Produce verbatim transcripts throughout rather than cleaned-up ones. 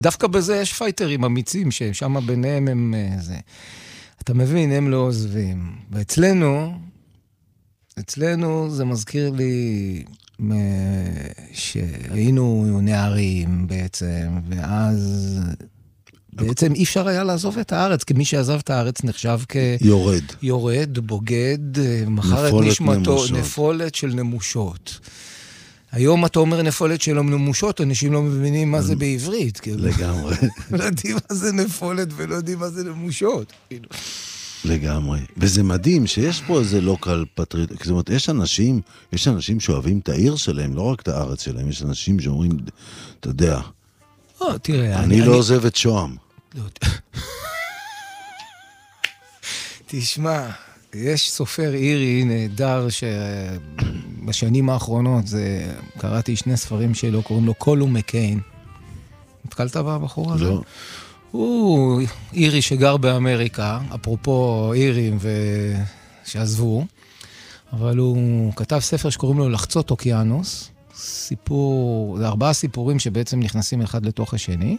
דווקא בזה יש פייטרים אמיצים, ששם ביניהם הם זה. אתה מבין, הם לא עוזבים. ואצלנו, אצלנו זה מזכיר לי שהיינו נערים בעצם, ואז בעצם אי אפשר היה לעזוב את הארץ, כי מי שעזב את הארץ נחשב יורד. יורד, בוגד, מחר את נשמתו, נפולת של נמושות. היום אתה אומר נפולת של נמושות, אנשים לא מבינים מה זה בעברית. לגמרי. לא יודעים מה זה נפולת ולא יודעים מה זה נמושות. לגמרי. וזה מדהים שיש פה איזה לוקל פטריוט, זאת אומרת, יש אנשים, יש אנשים שאוהבים את העיר שלהם, לא רק את הארץ שלהם, יש אנשים שאומרים, אתה יודע, או, תראה, אני, אני לא אני... עוזב את שוהם. לא. תשמע, יש סופר אירי נהדר שבשנים האחרונות, זה, קראתי שני ספרים שלו, קוראים לו קולו מקיין. התקלת בבחור הזה? לא. הוא אירי שגר באמריקה, אפרופו אירים שעזבו, אבל הוא כתב ספר שקוראים לו לחצות אוקיינוס, סיפור, זה ארבעה סיפורים שבעצם נכנסים אחד לתוך השני,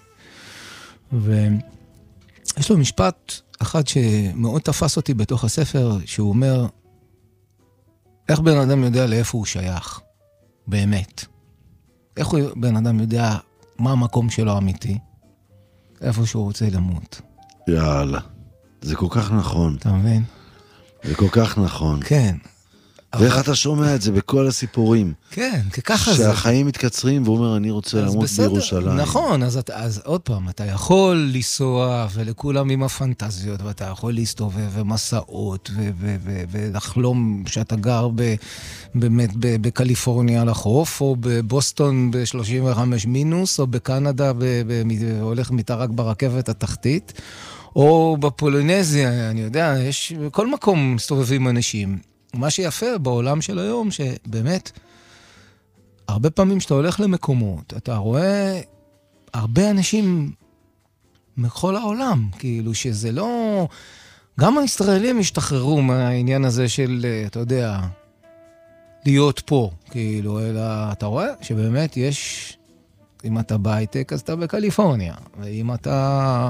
ויש לו משפט אחד שמאוד תפס אותי בתוך הספר, שהוא אומר, איך בן אדם יודע לאיפה הוא שייך, באמת? איך הוא, בן אדם יודע מה המקום שלו אמיתי? איפה שהוא רוצה למות. יאללה. זה כל כך נכון. אתה מבין? זה כל כך נכון. כן. ואיך אתה שומע את זה בכל הסיפורים? כן, ככה זה. שהחיים מתקצרים, והוא אומר, אני רוצה למות בירושלים. נכון, אז, אז עוד פעם, אתה יכול לנסוע, ולכולם עם הפנטזיות, ואתה יכול להסתובב ומסעות, ו- ו- ו- ולחלום שאתה גר ב- באמת בקליפורניה על החוף, או בבוסטון ב-שלושים וחמש מינוס, או בקנדה, ב- ב- הולך מתרק ברכבת התחתית, או בפולינזיה, אני יודע, יש כל מקום מסתובבים אנשים. מה שיפה בעולם של היום, שבאמת, הרבה פעמים שאתה הולך למקומות, אתה רואה הרבה אנשים מכל העולם, כאילו שזה לא... גם הישראלים השתחררו מהעניין הזה של, אתה יודע, להיות פה, כאילו, אלא אתה רואה שבאמת יש, אם אתה בהייטק, אז אתה בקליפורניה, ואם אתה...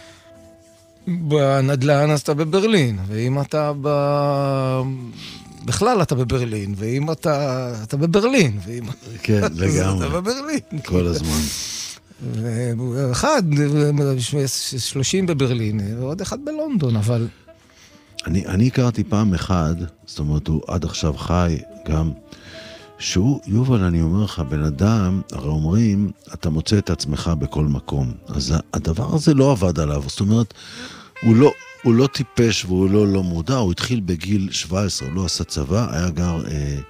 בנדל"ן אז אתה בברלין, ואם אתה ב... בכלל אתה בברלין, ואם אתה, אתה בברלין, ואם... כן, לגמרי. אתה בברלין. כל הזמן. ואחד, שלושים בברלין, ועוד אחד בלונדון, אבל... אני, אני הכרתי פעם אחד, זאת אומרת, הוא עד עכשיו חי גם, שהוא, יובל, אני אומר לך, בן אדם, הרי אומרים, אתה מוצא את עצמך בכל מקום. אז הדבר הזה לא עבד עליו, זאת אומרת, הוא לא, הוא לא טיפש והוא לא לא מודע, הוא התחיל בגיל שבע עשרה, הוא לא עשה צבא, היה גר, אה,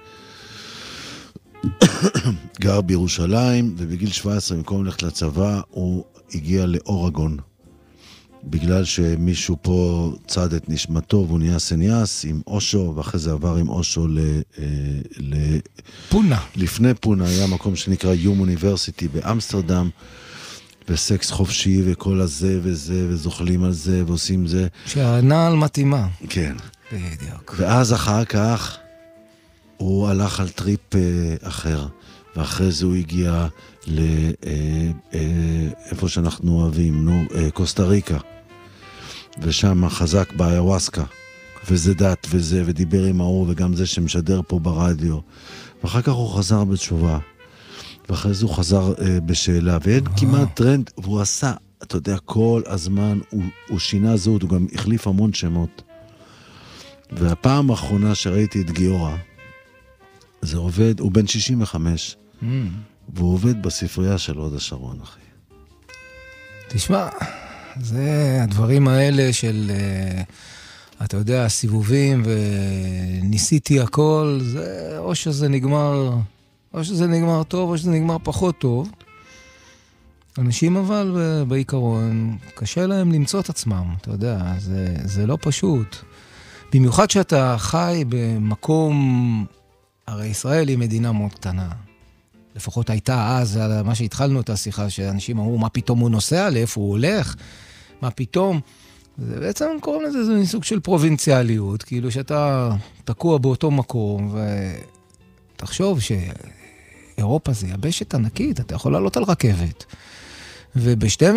גר בירושלים, ובגיל שבע עשרה, במקום ללכת לצבא, הוא הגיע לאורגון. בגלל שמישהו פה צד את נשמתו, והוא נהיה סניאס עם אושו, ואחרי זה עבר עם אושו ל... ל... פונה. לפני פונה היה מקום שנקרא יום אוניברסיטי באמסטרדם, וסקס חופשי וכל הזה וזה, וזוכלים על זה ועושים זה. שהנעל מתאימה. כן. בדיוק. ואז אחר כך הוא הלך על טריפ אחר, ואחרי זה הוא הגיע לאיפה שאנחנו אוהבים, נו, קוסטה ריקה, ושם חזק באיוואסקה, וזה דת וזה, ודיבר עם האור, וגם זה שמשדר פה ברדיו, ואחר כך הוא חזר בתשובה, ואחרי זה הוא חזר אה, בשאלה, ואין כמעט טרנד, והוא עשה, אתה יודע, כל הזמן, הוא, הוא שינה זהות, הוא גם החליף המון שמות. והפעם האחרונה שראיתי את גיורא, זה עובד, הוא בן שישים וחמש, mm. והוא עובד בספרייה של הוד השרון, אחי. תשמע, זה הדברים האלה של, אתה יודע, הסיבובים, וניסיתי הכל, זה, או שזה נגמר, או שזה נגמר טוב, או שזה נגמר פחות טוב. אנשים אבל בעיקרון, קשה להם למצוא את עצמם, אתה יודע, זה, זה לא פשוט. במיוחד שאתה חי במקום, הרי ישראל היא מדינה מאוד קטנה. לפחות הייתה אז, מה שהתחלנו את השיחה, שאנשים אמרו, מה פתאום הוא נוסע, לאיפה הוא הולך, מה פתאום. זה בעצם קוראים לזה, זה סוג של פרובינציאליות, כאילו שאתה תקוע באותו מקום, ותחשוב שאירופה זה יבשת ענקית, אתה יכול לעלות על רכבת, וב-שתים